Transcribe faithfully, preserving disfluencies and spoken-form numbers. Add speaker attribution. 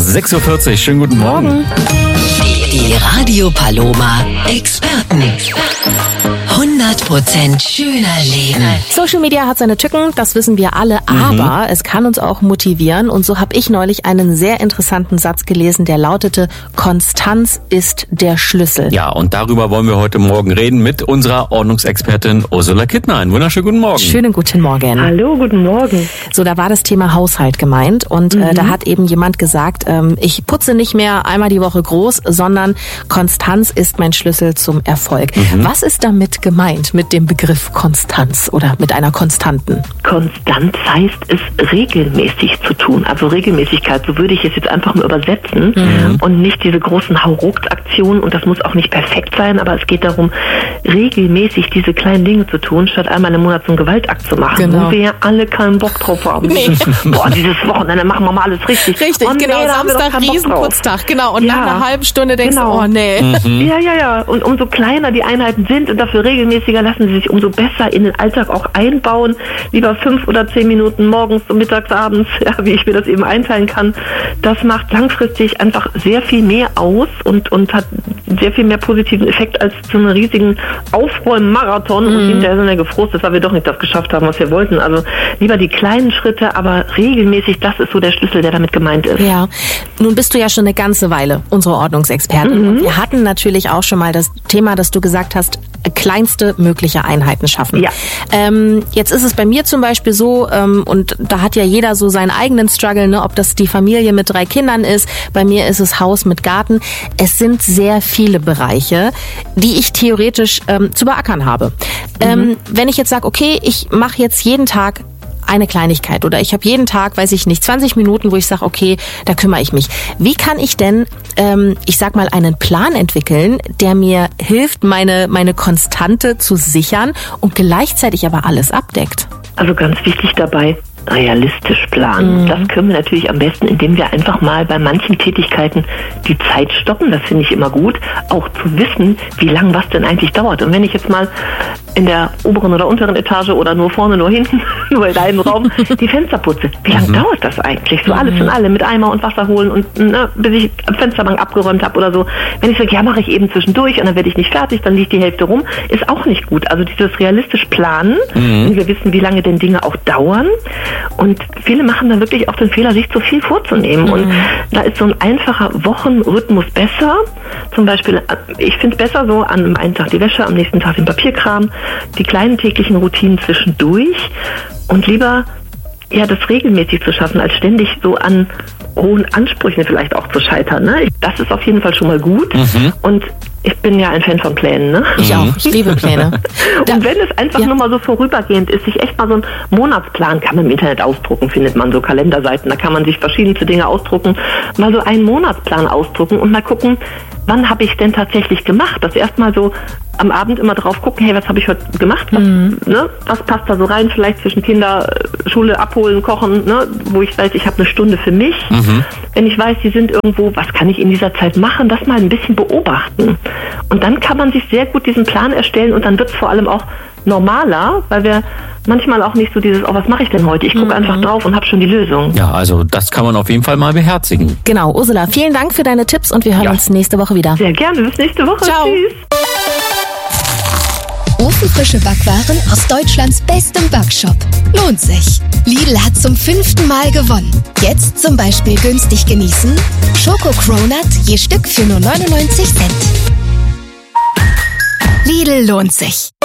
Speaker 1: sechs Uhr vierzig. Schönen guten Morgen.
Speaker 2: Die, die Radio Paloma Experten. hundert Prozent schöner Leben.
Speaker 3: Social Media hat seine Tücken, das wissen wir alle,
Speaker 1: Mhm.
Speaker 3: aber es kann uns auch motivieren. Und so habe ich neulich einen sehr interessanten Satz gelesen, der lautete: Konstanz ist der Schlüssel.
Speaker 1: Ja, und darüber wollen wir heute Morgen reden mit unserer Ordnungsexpertin Ursula Kittner. Einen wunderschönen guten Morgen.
Speaker 3: Schönen guten Morgen.
Speaker 4: Hallo, guten Morgen.
Speaker 3: So, da war das Thema Haushalt gemeint und äh, da hat eben jemand gesagt, ähm, ich putze nicht mehr einmal die Woche groß, sondern Konstanz ist mein Schlüssel zum Erfolg.
Speaker 1: Mhm.
Speaker 3: Was ist damit gemeint, mit dem Begriff Konstanz oder mit einer Konstanten?
Speaker 4: Konstanz heißt es, regelmäßig zu tun. Also Regelmäßigkeit, so würde ich es jetzt einfach mal übersetzen.
Speaker 1: Mhm.
Speaker 4: Und nicht diese großen Hauruck-Aktionen. Und das muss auch nicht perfekt sein, aber es geht darum, regelmäßig diese kleinen Dinge zu tun, statt einmal im Monat so einen Gewaltakt zu machen.
Speaker 3: Genau.
Speaker 4: Wo wir ja alle keinen Bock drauf haben.
Speaker 3: Nee.
Speaker 4: Dieses, boah, dieses Wochenende machen wir mal alles richtig.
Speaker 3: Richtig,
Speaker 4: oh, nee,
Speaker 3: genau,
Speaker 4: da haben wir doch
Speaker 3: Samstag
Speaker 4: keinen Bock drauf.
Speaker 3: Riesenputztag, genau. Und
Speaker 4: Ja,
Speaker 3: nach einer halben Stunde denkst
Speaker 4: genau.
Speaker 3: du, oh nee.
Speaker 4: Ja, ja, ja. Und umso kleiner die Einheiten sind und dafür regelmäßiger, lassen sie sich umso besser in den Alltag auch einbauen. Lieber fünf oder zehn Minuten morgens, mittags, abends, ja, wie ich mir das eben einteilen kann. Das macht langfristig einfach sehr viel mehr aus und, und hat sehr viel mehr positiven Effekt als so einen riesigen Aufräumen-Marathon und hinterher sind wir gefrustet, weil wir doch nicht das geschafft haben, was wir wollten. Also lieber die kleinen Schritte, aber regelmäßig, das ist so der Schlüssel, der damit gemeint ist.
Speaker 3: Ja, nun bist du ja schon eine ganze Weile unsere Ordnungsexpertin.
Speaker 4: Mhm.
Speaker 3: Und wir hatten natürlich auch schon mal das Thema, dass du gesagt hast, kleinste mögliche Einheiten schaffen.
Speaker 4: Ja.
Speaker 3: Ähm, jetzt ist es bei mir zum Beispiel so, ähm, und da hat ja jeder so seinen eigenen Struggle, ne, ob das die Familie mit drei Kindern ist, bei mir ist es Haus mit Garten. Es sind sehr viele Bereiche, die ich theoretisch ähm, zu beackern habe.
Speaker 4: Mhm.
Speaker 3: Ähm, wenn ich jetzt sage, okay, ich mache jetzt jeden Tag eine Kleinigkeit oder ich habe jeden Tag, weiß ich nicht, zwanzig Minuten, wo ich sage, okay, da kümmere ich mich. Wie kann ich denn, ähm, ich sag mal, einen Plan entwickeln, der mir hilft, meine, meine Konstante zu sichern und gleichzeitig aber alles abdeckt?
Speaker 4: Also ganz wichtig dabei, realistisch planen.
Speaker 3: Mhm.
Speaker 4: Das können wir natürlich am besten, indem wir einfach mal bei manchen Tätigkeiten die Zeit stoppen. Das finde ich immer gut. Auch zu wissen, wie lang was denn eigentlich dauert. Und wenn ich jetzt mal in der oberen oder unteren Etage oder nur vorne, nur hinten, nur in einem Raum die Fenster putze, wie lange
Speaker 1: Mhm.
Speaker 4: dauert das eigentlich? So alles in allem mit Eimer und Wasser holen und ne, bis ich am Fensterbank abgeräumt habe oder so. Wenn ich sage, ja, mache ich eben zwischendurch und dann werde ich nicht fertig, dann liegt die Hälfte rum, ist auch nicht gut. Also dieses realistisch planen, wenn wir wissen, wie lange denn Dinge auch dauern. Und viele machen dann wirklich auch den Fehler, sich zu viel vorzunehmen. Mhm. Und da ist so ein einfacher Wochenrhythmus besser. Zum Beispiel, ich finde es besser so, an einem Tag die Wäsche, am nächsten Tag den Papierkram, die kleinen täglichen Routinen zwischendurch und lieber ja das regelmäßig zu schaffen, als ständig so an hohen Ansprüchen vielleicht auch zu scheitern. Ne? Das ist auf jeden Fall schon mal gut. Mhm. Und ich bin ja ein Fan von Plänen. Ne?
Speaker 3: Ich auch, ich liebe Pläne.
Speaker 4: Und wenn es einfach
Speaker 3: ja.
Speaker 4: nur mal so vorübergehend ist, sich echt mal so einen Monatsplan, kann man im Internet ausdrucken, findet man so Kalenderseiten, da kann man sich verschiedenste Dinge ausdrucken, mal so einen Monatsplan ausdrucken und mal gucken, wann habe ich denn tatsächlich gemacht? Das erstmal so am Abend immer drauf gucken, hey, was habe ich heute gemacht? Was,
Speaker 3: Mhm.
Speaker 4: ne, was passt da so rein? Vielleicht zwischen Kinder, Schule abholen, kochen, ne, wo ich weiß, ich habe eine Stunde für mich.
Speaker 1: Mhm.
Speaker 4: Wenn ich weiß, die sind irgendwo, was kann ich in dieser Zeit machen? Das mal ein bisschen beobachten. Und dann kann man sich sehr gut diesen Plan erstellen und dann wird es vor allem auch normaler, weil wir manchmal auch nicht so dieses, oh, was mache ich denn heute? Ich gucke
Speaker 3: Mhm.
Speaker 4: einfach drauf und habe schon die Lösung.
Speaker 1: Ja, also das kann man auf jeden Fall mal beherzigen.
Speaker 3: Genau, Ursula, vielen Dank für deine Tipps und wir hören
Speaker 1: Ja.
Speaker 3: uns nächste Woche wieder.
Speaker 4: Sehr gerne, bis nächste Woche.
Speaker 3: Ciao.
Speaker 4: Tschüss.
Speaker 5: Ofenfrische Backwaren aus Deutschlands bestem Backshop. Lohnt sich. Lidl hat zum fünften Mal gewonnen. Jetzt zum Beispiel günstig genießen. Schoko Cronut je Stück für nur neunundneunzig Cent. Lidl lohnt sich.